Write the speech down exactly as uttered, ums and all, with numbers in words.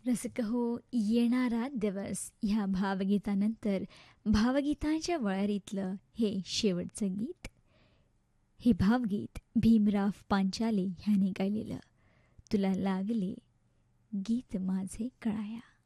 रसिक हो, येणारा दिवस ह्या भावगीतानंतर भावगीतांच्या वळरीतलं हे शेवटचं गीत. हे भावगीत भीमराव पांचाले ह्याने गायलेलं. तुला लागले गीत माझे कळाया.